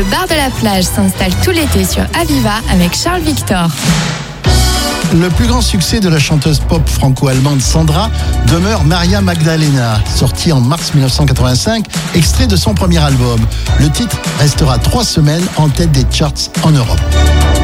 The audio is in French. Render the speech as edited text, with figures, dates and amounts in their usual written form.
Le bar de la plage s'installe tout l'été sur Aviva avec Charles Victor. Le plus grand succès de la chanteuse pop franco-allemande Sandra demeure Maria Magdalena, sorti en mars 1985, extrait de son premier album. Le titre restera 3 semaines en tête des charts en Europe.